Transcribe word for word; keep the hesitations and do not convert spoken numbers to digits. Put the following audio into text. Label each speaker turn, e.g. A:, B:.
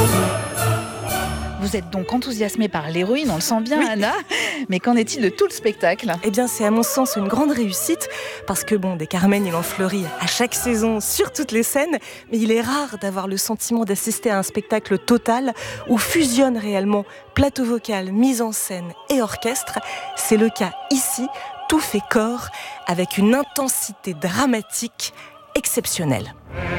A: Vous êtes donc enthousiasmée par l'héroïne, on le sent bien,
B: oui.
A: Anna. Mais qu'en est-il de tout le spectacle ?
B: Eh bien, c'est à mon sens une grande réussite, parce que bon, des Carmen, il en fleurit à chaque saison sur toutes les scènes, mais il est rare d'avoir le sentiment d'assister à un spectacle total où fusionne réellement plateau vocal, mise en scène et orchestre. C'est le cas ici, tout fait corps, avec une intensité dramatique exceptionnelle.